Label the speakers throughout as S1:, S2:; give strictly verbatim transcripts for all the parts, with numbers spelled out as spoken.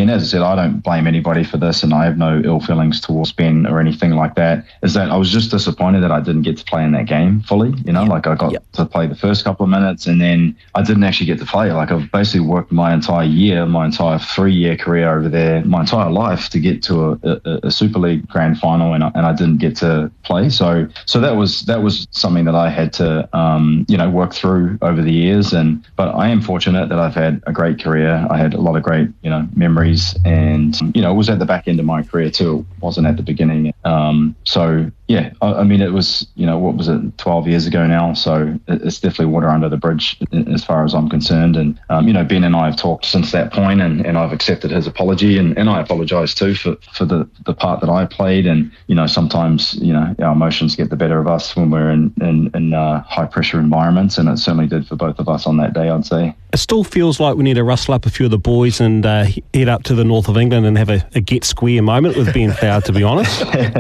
S1: and as I said, I don't blame anybody for this, and I have no ill feelings towards Ben or anything like that, is that I was just disappointed that I didn't get to play in that game fully. You know, yeah. like I got yep. to play the first couple of minutes, and then I didn't actually get to play. Like I've basically worked my entire year, my entire three-year career over there, my entire life to get to a, a, a Super League grand final, and I, and I didn't get to play. So so that was that was something that I had to um, you know work through over the years. And but I am fortunate that I've had a great career. I had a lot of great you know memories, and you know it was at the back end of my career too. It wasn't at the beginning. Um, so yeah, I, I mean it was you know what was it twelve years ago now. So it's definitely water under the bridge as far as I'm concerned. And um, you know Ben and I have talked since that point, and, and I've accepted his apology, and, and I apologise too for, for the, the part that I played. And you know sometimes you know our emotions get the better of us when we're in in, in uh, high pressure environments, and it certainly did for both of us on that day, I'd say.
S2: It still feels like we need to rustle up a few of the boys and uh, head up to the north of England and have a, a get square moment with Ben Flower, to be honest.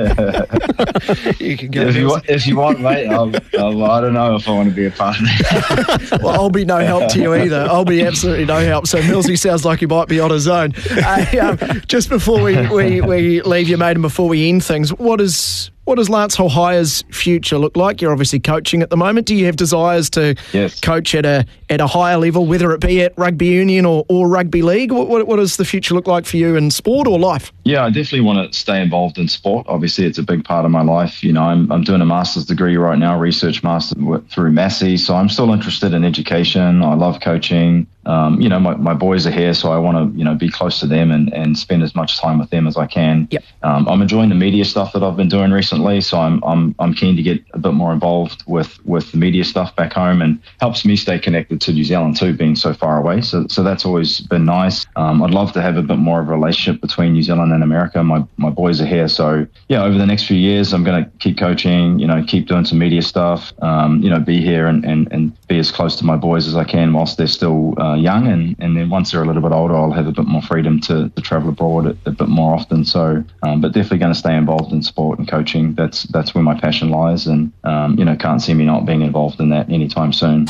S3: You can go
S1: if, you want, if you want, mate, I'll, I'll, I don't know if I want to be a part of that.
S3: Well, I'll be no help to you either. I'll be absolutely no help. So Millsy sounds like he might be on his own. Uh, um, just before we, we, we leave you, mate, and before we end things, what is... What does Lance Hohaier's future look like? You're obviously coaching at the moment. Do you have desires to
S1: yes.
S3: coach at a at a higher level, whether it be at rugby union or, or rugby league? What, what, what does the future look like for you in sport or life?
S1: Yeah, I definitely want to stay involved in sport. Obviously, it's a big part of my life. You know, I'm I'm doing a master's degree right now, research master through Massey. So I'm still interested in education. I love coaching. Um, you know, my, my boys are here, so I want to, you know, be close to them and, and spend as much time with them as I can.
S3: Yep.
S1: Um, I'm enjoying the media stuff that I've been doing recently, so I'm I'm I'm keen to get a bit more involved with, with the media stuff back home, and helps me stay connected to New Zealand too, being so far away. So so that's always been nice. Um, I'd love to have a bit more of a relationship between New Zealand and America. My my boys are here, so yeah, over the next few years, I'm going to keep coaching, you know, keep doing some media stuff, um, you know, be here and, and, and be as close to my boys as I can whilst they're still uh, young, and, and then once they're a little bit older, I'll have a bit more freedom to, to travel abroad a, a bit more often. So, um, but definitely going to stay involved in sport and coaching. That's that's where my passion lies, and um, you know, can't see me not being involved in that anytime soon.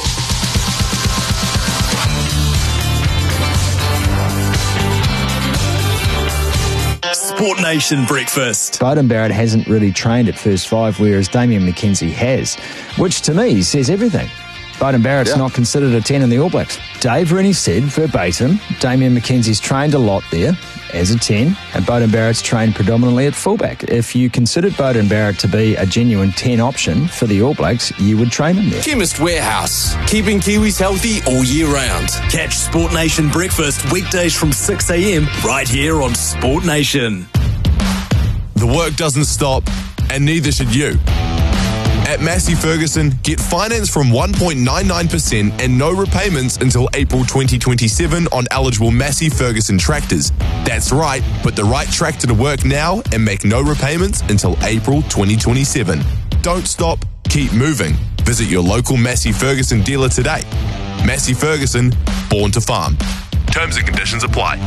S4: Sport Nation Breakfast.
S5: Beauden Barrett hasn't really trained at first five, whereas Damian McKenzie has, which to me says everything. Beauden Barrett's yeah. not considered a ten in the All Blacks. Dave Rennie said, verbatim, Damian McKenzie's trained a lot there as a ten, and Beauden Barrett's trained predominantly at fullback. If you considered Beauden Barrett to be a genuine ten option for the All Blacks, you would train him there.
S4: Chemist Warehouse, keeping Kiwis healthy all year round. Catch Sport Nation Breakfast weekdays from six a.m. right here on Sport Nation.
S6: The work doesn't stop, and neither should you. At Massey Ferguson, get finance from one point nine nine percent and no repayments until April twenty twenty-seven on eligible Massey Ferguson tractors. That's right, put the right tractor to work now and make no repayments until April twenty twenty-seven. Don't stop, keep moving. Visit your local Massey Ferguson dealer today. Massey Ferguson, born to farm. Terms and conditions apply.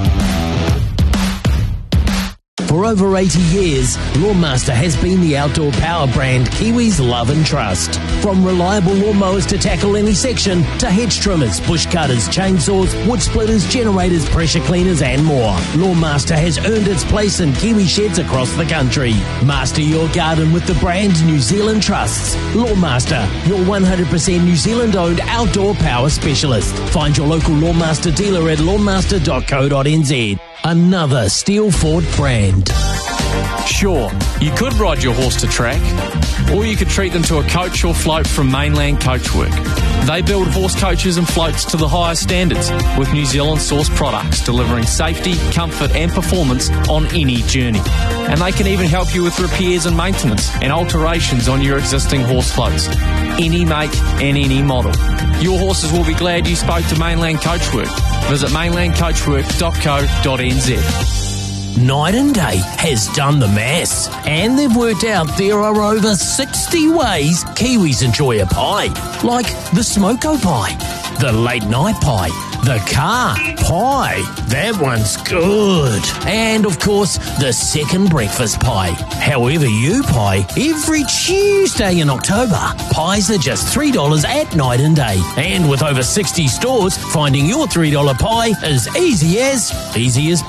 S7: For over eighty years, Lawnmaster has been the outdoor power brand Kiwis love and trust. From reliable lawnmowers to tackle any section, to hedge trimmers, bush cutters, chainsaws, wood splitters, generators, pressure cleaners and more, Lawnmaster has earned its place in Kiwi sheds across the country. Master your garden with the brand New Zealand trusts. Lawnmaster, your one hundred percent New Zealand owned outdoor power specialist. Find your local Lawnmaster dealer at lawnmaster dot co dot n z. Another Steel Ford brand.
S8: Sure, you could ride your horse to track, or you could treat them to a coach or float from Mainland Coachwork. They build horse coaches and floats to the highest standards with New Zealand sourced products delivering safety, comfort and performance on any journey. And they can even help you with repairs and maintenance and alterations on your existing horse floats. Any make and any model. Your horses will be glad you spoke to Mainland Coachwork. Visit mainland coachwork dot co dot n z.
S7: Night and Day has done the maths, and they've worked out there are over sixty ways Kiwis enjoy a pie, like the smoko pie, the late night pie, the car pie, that one's good, and of course the second breakfast pie. However you pie, every Tuesday in October, pies are just three dollars at Night and Day, and with over sixty stores, finding your three dollar pie is easy as, easy as